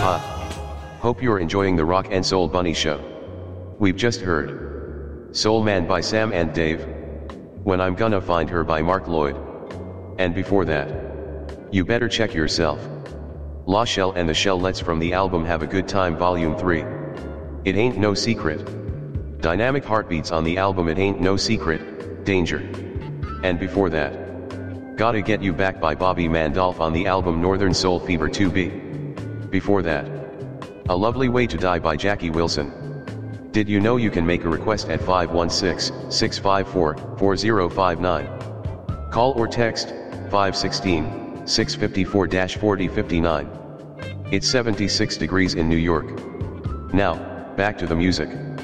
Ha. Hope you're enjoying the Rock and Soul Bunny Show. We've just heard Soul Man by Sam and Dave, When I'm Gonna Find Her by Mark Lloyd. And before that, You Better Check Yourself, La Shell and the Shellets from the album Have a Good Time Volume 3. It Ain't No Secret. Dynamic Heartbeats on the album It Ain't No Secret, Danger. And before that, Gotta Get You Back by Bobby Mandolf on the album Northern Soul Fever 2B. Before that, A Lovely Way to Die by Jackie Wilson. Did you know you can make a request at 516-654-4059? Call or text 516-654-4059. It's 76 degrees in New York. Now, back to the music.